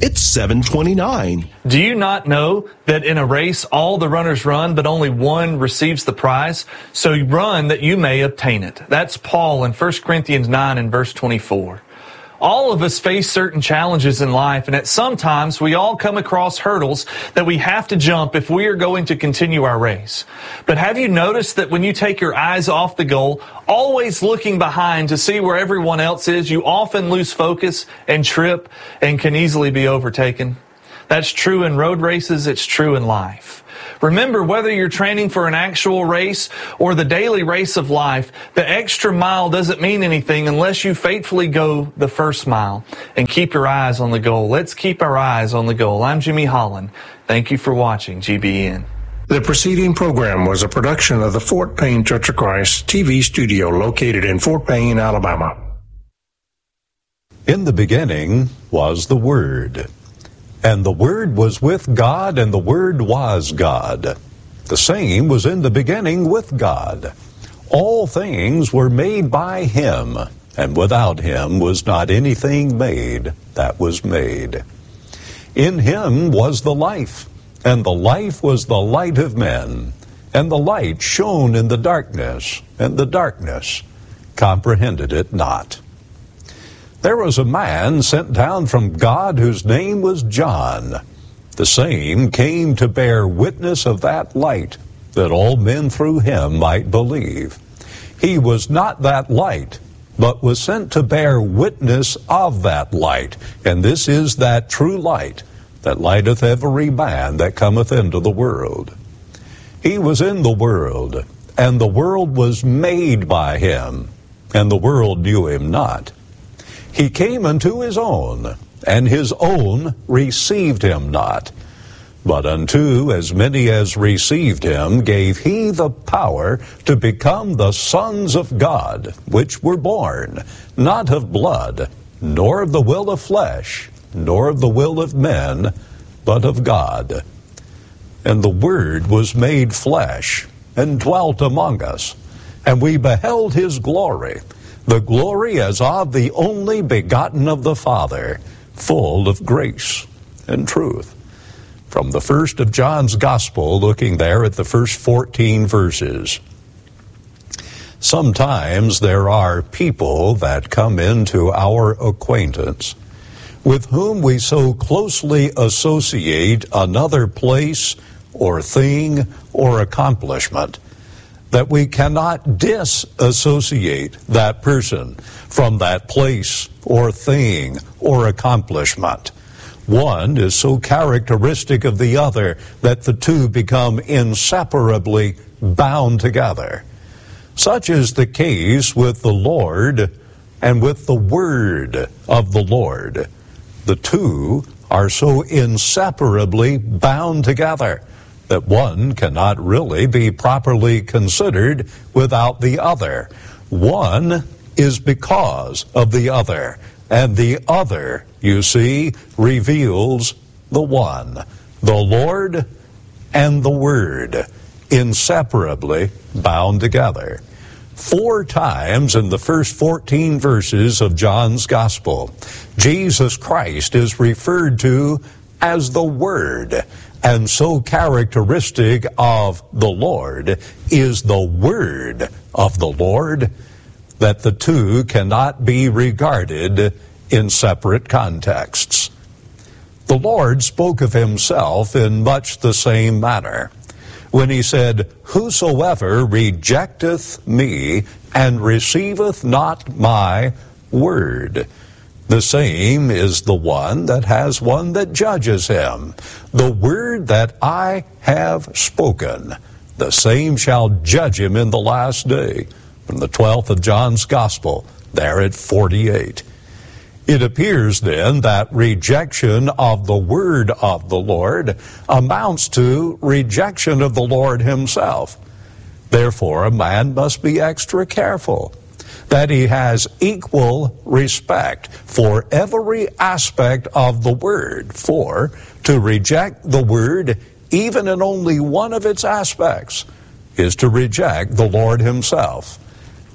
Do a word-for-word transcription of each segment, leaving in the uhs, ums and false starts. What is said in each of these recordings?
It's seven twenty-nine. Do you not know that in a race all the runners run, but only one receives the prize? So run that you may obtain it. That's Paul in First Corinthians nine and verse twenty-four. All of us face certain challenges in life, and at some times we all come across hurdles that we have to jump if we are going to continue our race. But have you noticed that when you take your eyes off the goal, always looking behind to see where everyone else is, you often lose focus and trip and can easily be overtaken? That's true in road races, it's true in life. Remember, whether you're training for an actual race or the daily race of life, the extra mile doesn't mean anything unless you faithfully go the first mile and keep your eyes on the goal. Let's keep our eyes on the goal. I'm Jimmy Holland. Thank you for watching G B N. The preceding program was a production of the Fort Payne Church of Christ T V studio located in Fort Payne, Alabama. In the beginning was the Word. And the Word was with God, and the Word was God. The same was in the beginning with God. All things were made by Him, and without Him was not anything made that was made. In Him was the life, and the life was the light of men. And the light shone in the darkness, and the darkness comprehended it not. There was a man sent down from God whose name was John. The same came to bear witness of that light, that all men through him might believe. He was not that light, but was sent to bear witness of that light. And this is that true light, that lighteth every man that cometh into the world. He was in the world, and the world was made by him, and the world knew him not. He came unto his own, and his own received him not. But unto as many as received him gave he the power to become the sons of God, which were born, not of blood, nor of the will of flesh, nor of the will of men, but of God. And the Word was made flesh, and dwelt among us, and we beheld his glory, the glory as of the only begotten of the Father, full of grace and truth. From the first of John's Gospel, looking there at the first fourteen verses. Sometimes there are people that come into our acquaintance with whom we so closely associate another place or thing or accomplishment that we cannot disassociate that person from that place or thing or accomplishment. One is so characteristic of the other that the two become inseparably bound together. Such is the case with the Lord and with the Word of the Lord. The two are so inseparably bound together that one cannot really be properly considered without the other. One is because of the other, and the other, you see, reveals the one, the Lord and the Word, inseparably bound together. Four times in the first fourteen verses of John's Gospel, Jesus Christ is referred to as the Word. And so characteristic of the Lord is the Word of the Lord that the two cannot be regarded in separate contexts. The Lord spoke of himself in much the same manner when he said, "Whosoever rejecteth me and receiveth not my word, the same is the one that has one that judges him. The word that I have spoken, the same shall judge him in the last day." From the twelfth of John's Gospel, there at forty-eight. It appears then that rejection of the word of the Lord amounts to rejection of the Lord himself. Therefore, a man must be extra careful that he has equal respect for every aspect of the Word. For to reject the Word, even in only one of its aspects, is to reject the Lord himself.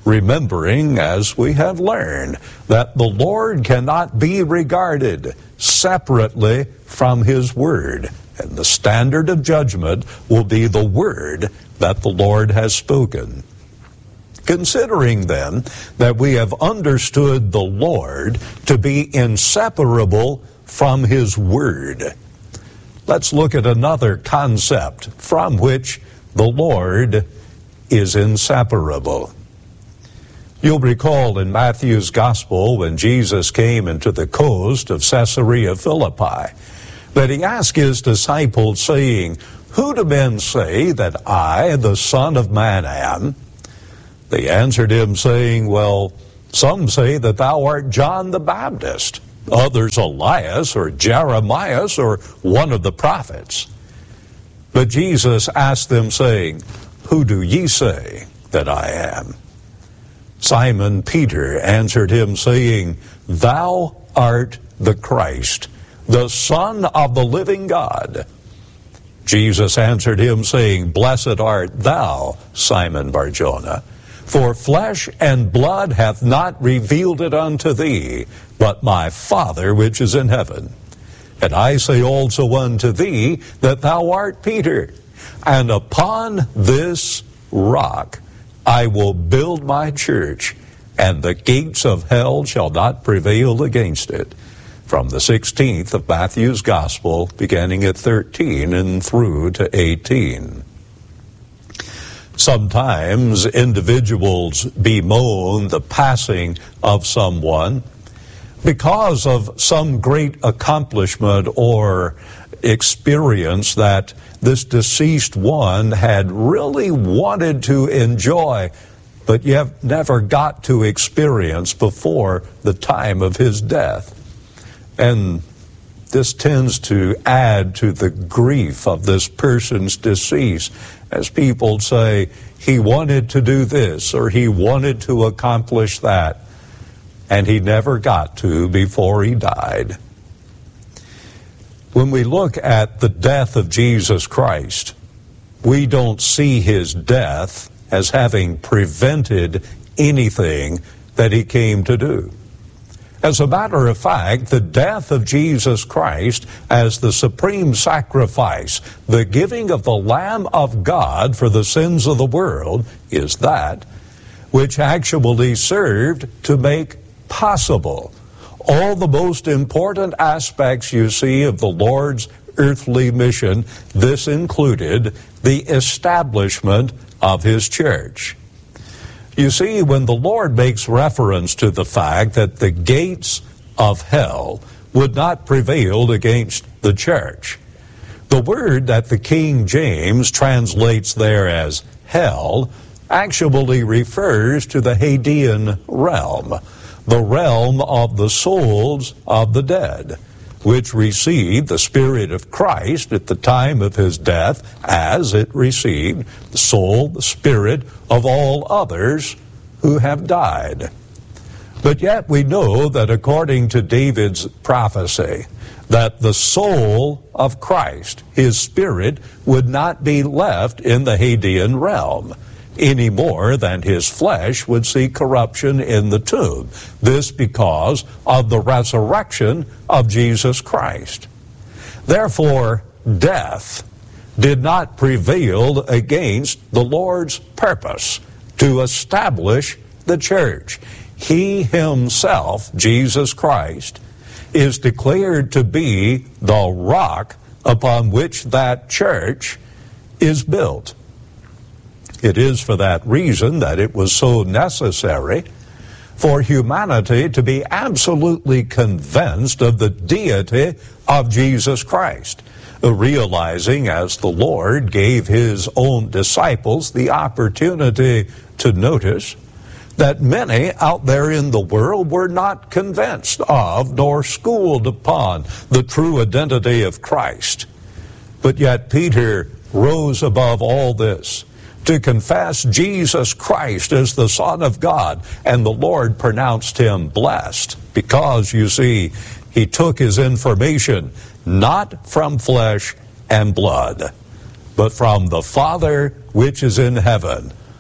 remembering, as we have learned, that the Lord cannot be regarded separately from His Word. And the standard of judgment will be the Word that the Lord has spoken. Considering then that we have understood the Lord to be inseparable from His Word, let's look at another concept from which the Lord is inseparable. You'll recall in Matthew's Gospel when Jesus came into the coast of Caesarea Philippi that He asked His disciples, saying, "Who do men say that I, the Son of Man, am?" They answered Him, saying, "Well, some say that thou art John the Baptist, others Elias, or Jeremiah, or one of the prophets." But Jesus asked them, saying, "Who do ye say that I am?" Simon Peter answered Him, saying, "Thou art the Christ, the Son of the living God." Jesus answered him, saying, "Blessed art thou, Simon Bar-Jonah, for flesh and blood hath not revealed it unto thee, but my Father which is in heaven. And I say also unto thee that thou art Peter, and upon this rock I will build my church, and the gates of hell shall not prevail against it." From the sixteenth of Matthew's Gospel, beginning at thirteen and through to eighteen. Sometimes individuals bemoan the passing of someone because of some great accomplishment or experience that this deceased one had really wanted to enjoy, but yet never got to experience before the time of his death. And this tends to add to the grief of this person's decease, as people say, he wanted to do this or he wanted to accomplish that, and he never got to before he died. When we look at the death of Jesus Christ, we don't see his death as having prevented anything that he came to do. As a matter of fact, the death of Jesus Christ as the supreme sacrifice, the giving of the Lamb of God for the sins of the world, is that which actually served to make possible all the most important aspects you see of the Lord's earthly mission. This included the establishment of his church. You see, when the Lord makes reference to the fact that the gates of hell would not prevail against the church, the word that the King James translates there as hell actually refers to the Hadean realm, the realm of the souls of the dead, which received the Spirit of Christ at the time of his death, as it received the soul, the spirit of all others who have died. But yet we know that according to David's prophecy, that the soul of Christ, his spirit, would not be left in the Hadean realm, any more than his flesh would see corruption in the tomb. This because of the resurrection of Jesus Christ. Therefore, death did not prevail against the Lord's purpose to establish the church. He himself, Jesus Christ, is declared to be the rock upon which that church is built. It is for that reason that it was so necessary for humanity to be absolutely convinced of the deity of Jesus Christ, realizing as the Lord gave his own disciples the opportunity to notice that many out there in the world were not convinced of nor schooled upon the true identity of Christ. But yet Peter rose above all this to confess Jesus Christ as the Son of God, and the Lord pronounced him blessed because, you see, he took his information not from flesh and blood, but from the Father which is in heaven,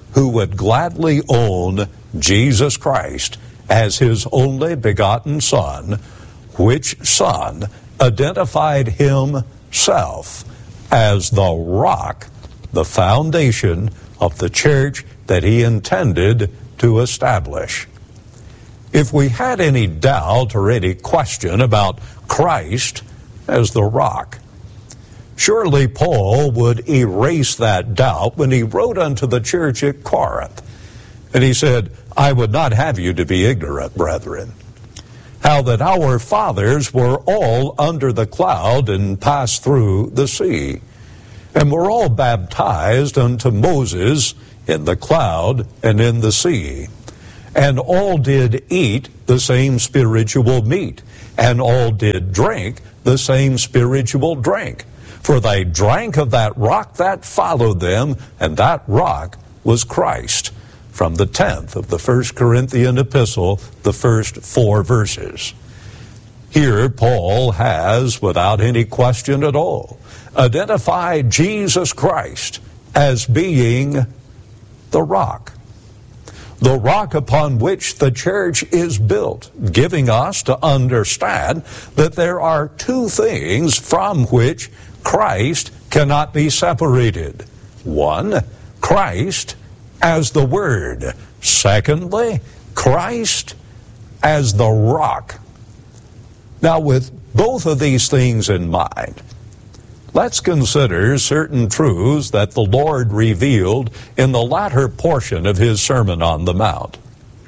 who would gladly own Jesus Christ as his only begotten Son, which Son identified himself as the rock, the foundation of the church that he intended to establish. If we had any doubt or any question about Christ as the rock, surely Paul would erase that doubt when he wrote unto the church at Corinth. And he said, I would not have you to be ignorant, brethren, how that our fathers were all under the cloud and passed through the sea, and were all baptized unto Moses in the cloud and in the sea. And all did eat the same spiritual meat, and all did drink the same spiritual drink. For they drank of that rock that followed them, and that rock was Christ. From the tenth of the First Corinthian epistle, the first four verses. Here Paul has, without any question at all, identified Jesus Christ as being the rock. The rock upon which the church is built, giving us to understand that there are two things from which Christ cannot be separated. One, Christ as the Word. Secondly, Christ as the rock. Now, with both of these things in mind, let's consider certain truths that the Lord revealed in the latter portion of his Sermon on the Mount.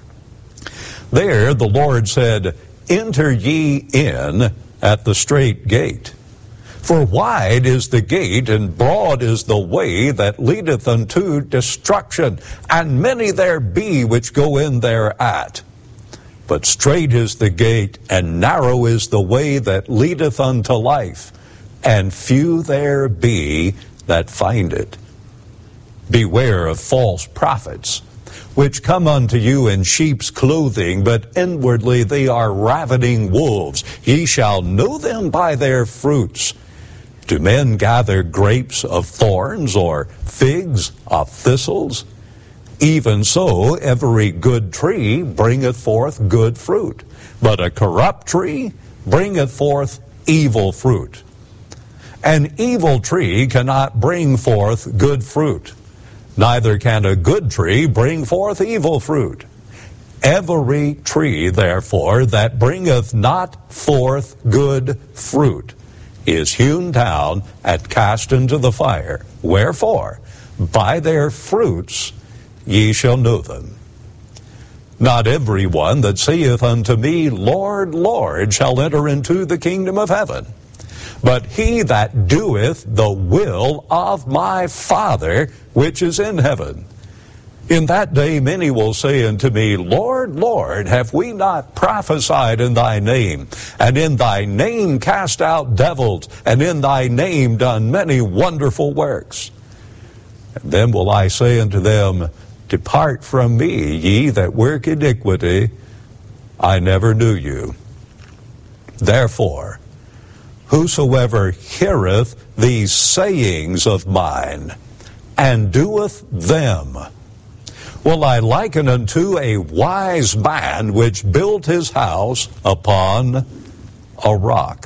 There the Lord said, Enter ye in at the strait gate. For wide is the gate, and broad is the way that leadeth unto destruction, and many there be which go in thereat. But strait is the gate, and narrow is the way that leadeth unto life, and few there be that find it. Beware of false prophets, which come unto you in sheep's clothing, but inwardly they are ravening wolves. Ye shall know them by their fruits. Do men gather grapes of thorns, or figs of thistles? Even so, every good tree bringeth forth good fruit, but a corrupt tree bringeth forth evil fruit. An evil tree cannot bring forth good fruit, neither can a good tree bring forth evil fruit. Every tree, therefore, that bringeth not forth good fruit is hewn down and cast into the fire. Wherefore, by their fruits ye shall know them. Not every one that saith unto me, Lord, Lord, shall enter into the kingdom of heaven, but he that doeth the will of my Father which is in heaven. In that day many will say unto me, Lord, Lord, have we not prophesied in thy name, and in thy name cast out devils, and in thy name done many wonderful works? And then will I say unto them, Depart from me, ye that work iniquity, I never knew you. Therefore, whosoever heareth these sayings of mine, and doeth them, will I liken unto a wise man which built his house upon a rock.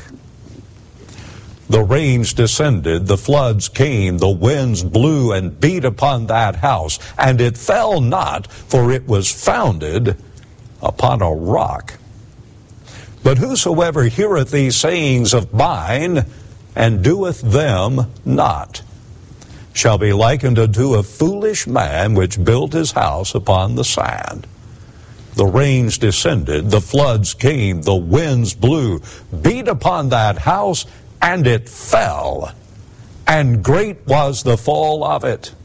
The rains descended, the floods came, the winds blew and beat upon that house, and it fell not, for it was founded upon a rock. But whosoever heareth these sayings of mine, and doeth them not, shall be likened unto a foolish man which built his house upon the sand. The rains descended, the floods came, the winds blew, beat upon that house, and it fell, and great was the fall of it.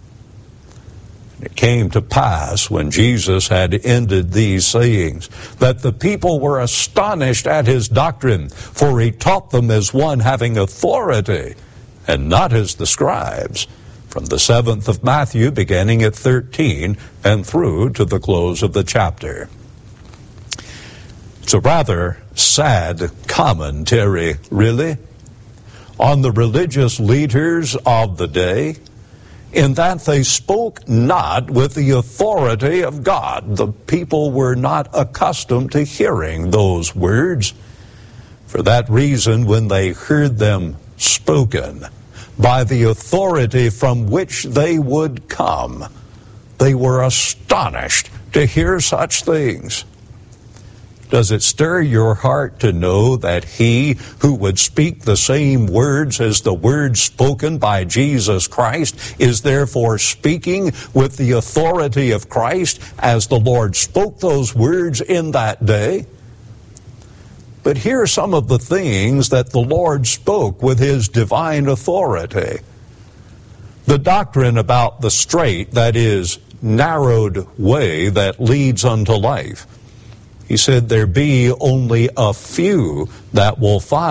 It came to pass, when Jesus had ended these sayings, that the people were astonished at his doctrine, for he taught them as one having authority, and not as the scribes. From the seventh of Matthew, beginning at thirteen, and through to the close of the chapter. It's a rather sad commentary, really, on the religious leaders of the day, in that they spoke not with the authority of God. The people were not accustomed to hearing those words. For that reason, when they heard them spoken by the authority from which they would come, they were astonished to hear such things. Does it stir your heart to know that he who would speak the same words as the words spoken by Jesus Christ is therefore speaking with the authority of Christ as the Lord spoke those words in that day? But here are some of the things that the Lord spoke with his divine authority. The doctrine about the straight, that is, narrowed way that leads unto life. He said there be only a few that will find